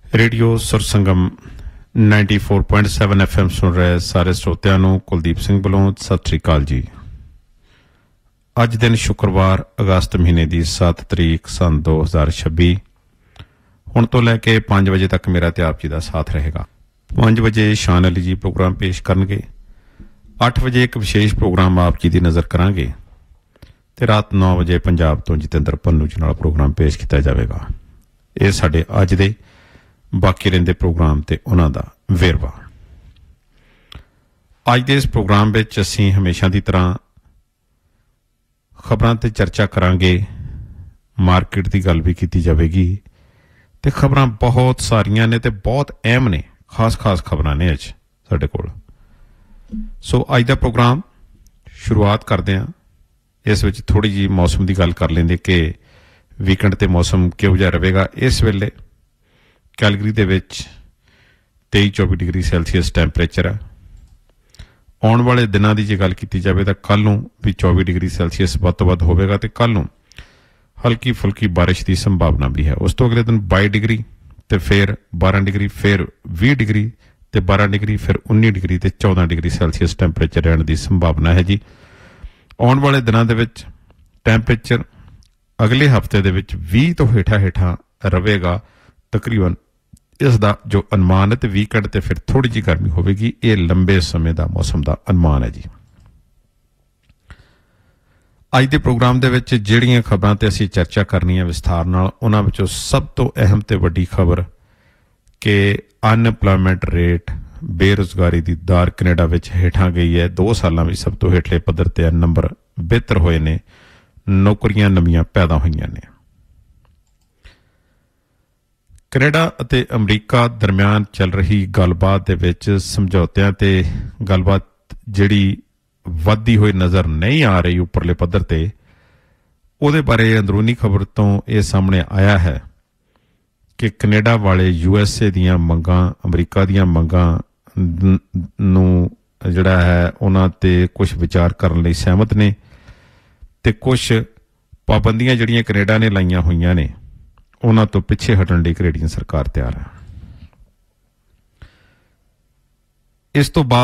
Radio ਸੁਰ ਸੰਗਮ 94.7 FM ਸੁਣ ਰਹੇ ਸਾਰੇ ਸਰੋਤਿਆਂ ਨੂੰ ਕੁਲਦੀਪ ਸਿੰਘ ਵੱਲੋਂ ਸਤਿ ਸ੍ਰੀ ਅਕਾਲ ਜੀ। ਅੱਜ ਦਿਨ ਸ਼ੁੱਕਰਵਾਰ ਅਗਸਤ ਮਹੀਨੇ ਦੀ 7 ਤਰੀਕ ਸੰਨ 2026। ਹੁਣ ਤੋਂ ਲੈ ਕੇ 5 ਵਜੇ ਤੱਕ ਮੇਰਾ ਤੇ ਆਪ ਜੀ ਦਾ ਸਾਥ ਰਹੇਗਾ। 5 ਵਜੇ ਸ਼ਾਨ ਅਲੀ ਜੀ ਪ੍ਰੋਗਰਾਮ ਪੇਸ਼ ਕਰਨਗੇ। 8 ਵਜੇ ਇੱਕ ਵਿਸ਼ੇਸ਼ ਪ੍ਰੋਗਰਾਮ ਆਪ ਜੀ ਦੀ ਨਜ਼ਰ ਕਰਾਂਗੇ ਤੇ ਰਾਤ 9 ਵਜੇ ਪੰਜਾਬ ਤੋਂ ਜਤਿੰਦਰ ਪੰਨੂ ਜੀ ਨਾਲ ਪ੍ਰੋਗਰਾਮ ਪੇਸ਼ ਕੀਤਾ ਜਾਵੇਗਾ। ਇਹ ਸਾਡੇ ਅੱਜ ਦੇ ਬਾਕੀ ਰਹਿੰਦੇ ਪ੍ਰੋਗਰਾਮ ਤੇ ਉਹਨਾਂ ਦਾ ਵੇਰਵਾ। ਅੱਜ ਦੇ ਇਸ ਪ੍ਰੋਗਰਾਮ ਵਿੱਚ ਅਸੀਂ ਹਮੇਸ਼ਾ ਦੀ ਤਰ੍ਹਾਂ ਖਬਰਾਂ ਤੇ ਚਰਚਾ ਕਰਾਂਗੇ, ਮਾਰਕੀਟ ਦੀ ਗੱਲ ਵੀ ਕੀਤੀ ਜਾਵੇਗੀ ਤੇ ਖਬਰਾਂ ਬਹੁਤ ਸਾਰੀਆਂ ਨੇ ਤੇ ਬਹੁਤ ਅਹਿਮ ਨੇ, ਖਾਸ ਖਬਰਾਂ ਨੇ ਅੱਜ ਸਾਡੇ ਕੋਲ। ਸੋ ਅੱਜ ਦਾ ਪ੍ਰੋਗਰਾਮ ਸ਼ੁਰੂਆਤ ਕਰਦੇ ਹਾਂ। ਇਸ ਵਿੱਚ ਥੋੜੀ ਜਿਹੀ ਮੌਸਮ ਦੀ ਗੱਲ ਕਰ ਲੈਂਦੇ ਕਿ ਵੀਕਐਂਡ ਤੇ ਮੌਸਮ ਕਿਹੋ ਜਿਹਾ ਰਹੇਗਾ। ਇਸ ਵੇਲੇ ਕੈਲਗਰੀ ਦੇ ਵਿੱਚ 23-24 ਡਿਗਰੀ ਸੈਲਸੀਅਸ ਟੈਂਪਰੇਚਰ ਹੈ। ਆਉਣ ਵਾਲੇ ਦਿਨਾਂ ਦੀ ਜੇ ਗੱਲ ਕੀਤੀ ਜਾਵੇ ਤਾਂ ਕੱਲ੍ਹ ਨੂੰ ਵੀ 24 ਡਿਗਰੀ ਸੈਲਸੀਅਸ ਵੱਧ ਤੋਂ ਵੱਧ ਹੋਵੇਗਾ ਤੇ ਕੱਲ੍ਹ ਨੂੰ ਹਲਕੀ ਫੁਲਕੀ ਬਾਰਿਸ਼ ਦੀ ਸੰਭਾਵਨਾ ਵੀ ਹੈ। ਉਸ ਤੋਂ ਅਗਲੇ ਦਿਨ 22 ਡਿਗਰੀ ਤੇ ਫਿਰ 12 ਡਿਗਰੀ, ਫਿਰ 20 ਡਿਗਰੀ ਤੇ 12 ਡਿਗਰੀ, ਫਿਰ 19 ਡਿਗਰੀ ਤੇ 14 ਡਿਗਰੀ ਸੈਲਸੀਅਸ ਟੈਂਪਰੇਚਰ ਰਹਿਣ ਦੀ ਸੰਭਾਵਨਾ ਹੈ ਜੀ। ਆਉਣ ਵਾਲੇ ਦਿਨਾਂ ਦੇ ਵਿੱਚ ਟੈਂਪਰੇਚਰ ਅਗਲੇ ਹਫ਼ਤੇ ਦੇ ਵਿੱਚ 20 ਤੋਂ ਹੇਠਾਂ ਰਹੇਗਾ ਤਕਰੀਬਨ। ਇਸ ਦਾ ਜੋ ਅਨੁਮਾਨ ਹੈ ਤੇ ਵੀਕਐਂਡ ਤੇ ਫਿਰ ਥੋੜੀ ਜਿਹੀ ਗਰਮੀ ਹੋਵੇਗੀ। ਇਹ ਲੰਬੇ ਸਮੇਂ ਦਾ ਮੌਸਮ ਦਾ ਅਨੁਮਾਨ ਹੈ ਜੀ। ਅੱਜ ਦੇ ਪ੍ਰੋਗਰਾਮ ਦੇ ਵਿੱਚ ਜਿਹੜੀਆਂ ਖਬਰਾਂ ਤੇ ਅਸੀਂ ਚਰਚਾ ਕਰਨੀ ਹੈ ਵਿਸਥਾਰ ਨਾਲ, ਉਹਨਾਂ ਵਿੱਚੋਂ ਸਭ ਤੋਂ ਅਹਿਮ ਤੇ ਵੱਡੀ ਖਬਰ ਕਿ ਅਨਐਮਪਲੋਇਮੈਂਟ ਰੇਟ, ਬੇਰੁਜ਼ਗਾਰੀ ਦੀ ਦਰ ਕੈਨੇਡਾ ਵਿੱਚ ਹੇਠਾਂ ਗਈ ਹੈ। 2 ਸਾਲਾਂ ਵਿੱਚ ਸਭ ਤੋਂ ਹੇਠਲੇ ਪੱਧਰ ਤੇ ਨੰਬਰ ਬਿਹਤਰ ਹੋਏ ਨੇ, ਨੌਕਰੀਆਂ ਨਵੀਆਂ ਪੈਦਾ ਹੋਈਆਂ ਨੇ। ਕੈਨੇਡਾ ਅਤੇ ਅਮਰੀਕਾ ਦਰਮਿਆਨ ਚੱਲ ਰਹੀ ਗੱਲਬਾਤ ਦੇ ਵਿੱਚ ਸਮਝੌਤਿਆਂ ਤੇ ਗੱਲਬਾਤ ਜਿਹੜੀ ਵੱਧਦੀ ਹੋਈ ਨਜ਼ਰ ਨਹੀਂ ਆ ਰਹੀ ਉੱਪਰਲੇ ਪੱਧਰ ਤੇ, ਉਹਦੇ ਬਾਰੇ ਅੰਦਰੂਨੀ ਖਬਰ ਤੋਂ ਇਹ ਸਾਹਮਣੇ ਆਇਆ ਹੈ ਕਿ ਕੈਨੇਡਾ ਵਾਲੇ USA ਦੀਆਂ ਮੰਗਾਂ, ਅਮਰੀਕਾ ਦੀਆਂ ਮੰਗਾਂ ਨੂੰ ਜਿਹੜਾ ਹੈ ਉਹਨਾਂ ਤੇ ਕੁਝ ਵਿਚਾਰ ਕਰਨ ਲਈ ਸਹਿਮਤ ਨੇ ਤੇ ਕੁਝ ਪਾਬੰਦੀਆਂ ਜਿਹੜੀਆਂ ਕੈਨੇਡਾ ਨੇ ਲਾਈਆਂ ਹੋਈਆਂ ਨੇ ਉਹਨਾਂ ਤੋਂ ਪਿੱਛੇ ਹਟਣ ਲਈ ਕੈਨੇਡੀਅਨ ਸਰਕਾਰ ਤਿਆਰ ਹੈ। ਇਸ ਤੋਂ ਬਾਅਦ